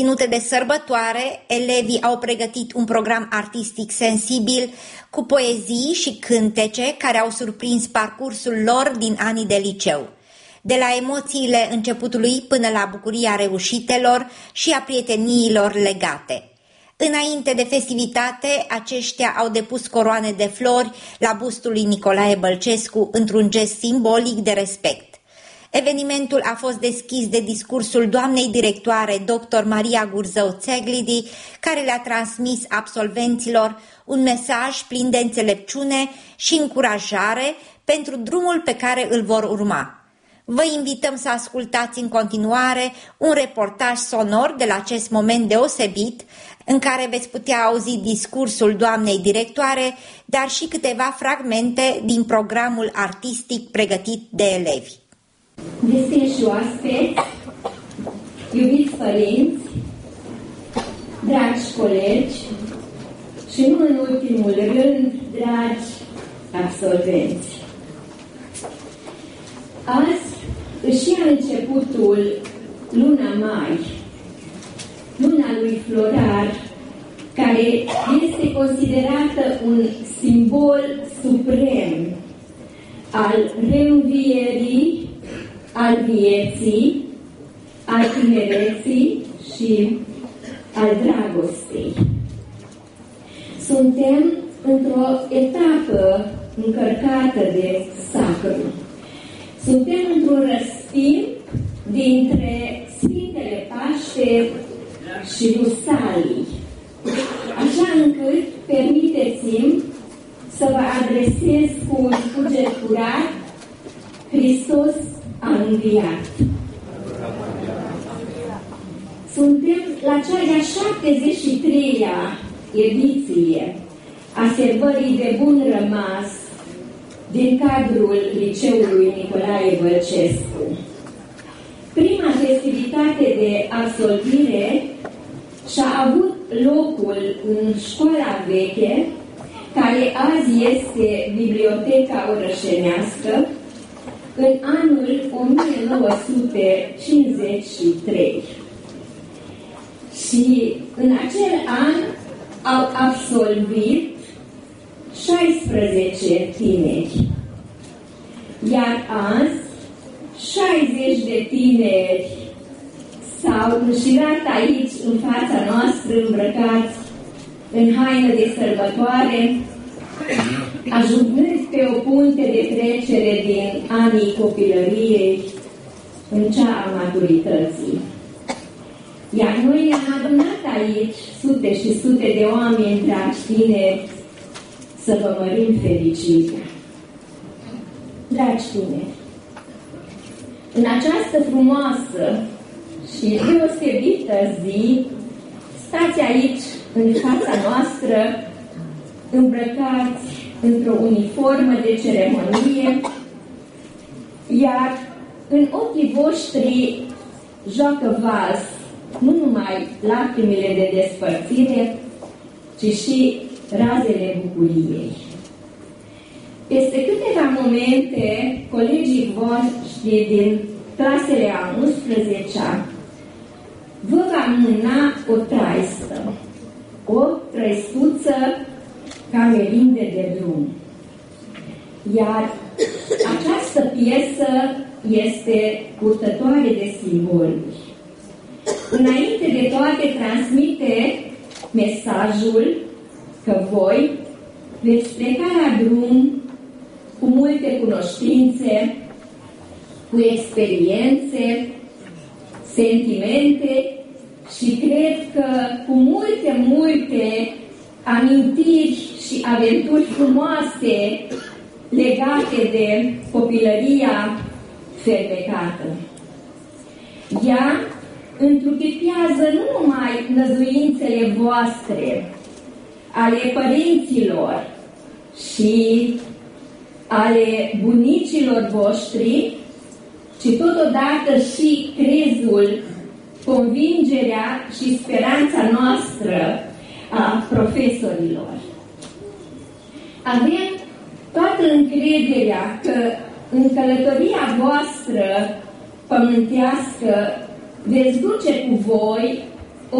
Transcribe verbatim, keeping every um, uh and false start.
Ținute de sărbătoare, elevii au pregătit un program artistic sensibil cu poezii și cântece care au surprins parcursul lor din anii de liceu. De la emoțiile începutului până la bucuria reușitelor și a prieteniilor legate. Înainte de festivitate, aceștia au depus coroane de flori la bustul lui Nicolae Bălcescu într-un gest simbolic de respect. Evenimentul a fost deschis de discursul doamnei directoare doctor Maria Gurzău-Țeglidi, care le-a transmis absolvenților un mesaj plin de înțelepciune și încurajare pentru drumul pe care îl vor urma. Vă invităm să ascultați în continuare un reportaj sonor de la acest moment deosebit, în care veți putea auzi discursul doamnei directoare, dar și câteva fragmente din programul artistic pregătit de elevi. Distinși oaspeți, iubiți părinți, dragi colegi și nu în ultimul rând, dragi absolvenți. Azi își ia începutul luna mai, luna lui Florar, care este considerată un simbol suprem al reînvierii, al vieții, al tinereții și al dragostei. Suntem într-o etapă încărcată de sacru. Suntem într-un răstimp dintre Sfintele Paște și Rusalii, așa încât permiteți-mi să vă adresez cu un cuget curat: Hristos a înviat. Suntem la cea de-a șaptezeci și treia ediție a sărbării de bun rămas din cadrul Liceului Nicolae Bălcescu. Prima festivitate de absolvire și-a avut locul în școala veche, care azi este Biblioteca Orășenească, în anul o mie nouă sute cincizeci și trei. Și în acel an au absolvit șaisprezece tineri. Iar azi, șaizeci de tineri s-au înșirat aici, în fața noastră, îmbrăcați în haină de sărbătoare, ajungând pe o punte de trecere din anii copilăriei în cea a maturității. Iar noi ne-am adunat aici, sute și sute de oameni, dragi tineri, să vă mărim fericirea. Dragi tineri, în această frumoasă și deosebită zi, stați aici, în fața noastră, îmbrăcați într-o uniformă de ceremonie, iar în ochii voștri joacă vals nu numai lacrimile de despărțire, ci și razele bucuriei. Peste câteva momente, colegii voștri din clasele a unsprezecea vă va mâna o traistă, o trăistuță ca melinde de drum. Iar această piesă este purtătoare de simboluri. Înainte de toate, transmite mesajul că voi veți pleca la drum cu multe cunoștințe, cu experiențe, sentimente și cred că cu multe, multe amintiri și aventuri frumoase legate de copilăria fermecată. Ea întruchipează nu numai năzuințele voastre, ale părinților și ale bunicilor voștri, ci totodată și crezul, convingerea și speranța noastră a profesorilor. Avem toată încrederea că în călătoria voastră pământească veți duce cu voi